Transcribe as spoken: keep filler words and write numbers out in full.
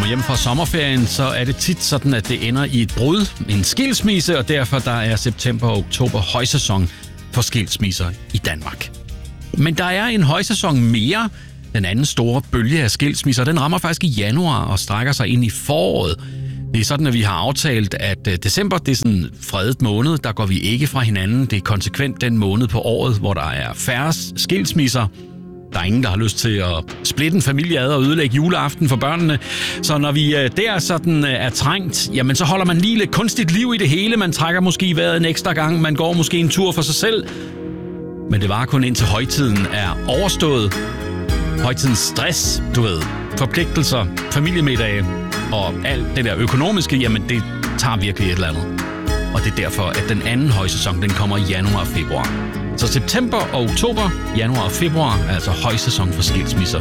kommer hjem fra sommerferien, så er det tit sådan, at det ender i et brud, en skilsmisse, og derfor der er september og oktober højsæson for skilsmisser i Danmark. Men der er en højsæson mere. Den anden store bølge af skilsmisser, den rammer faktisk i januar og strækker sig ind i foråret. Det er sådan, at vi har aftalt, at december det er sådan en fredet måned. Der går vi ikke fra hinanden. Det er konsekvent den måned på året, hvor der er færre skilsmisser. Der er ingen, der har lyst til at splitte en familie ad og ødelægge juleaften for børnene. Så når vi der sådan er trængt, jamen så holder man lige lidt kunstigt liv i det hele. Man trækker måske vejret en ekstra gang. Man går måske en tur for sig selv. Men det var kun indtil højtiden er overstået. Højtidens stress, du ved, forpligtelser, familiemiddage og alt det der økonomiske, jamen det tager virkelig et eller andet. Og det er derfor, at den anden højsæson, den kommer i januar og februar. Så september og oktober, januar og februar er altså højsæson for skilsmisser